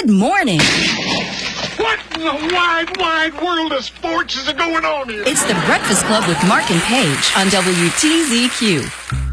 Good morning. What in the wide, wide world of sports is going on here? It's the Breakfast Club with Mark and Paige on WTZQ.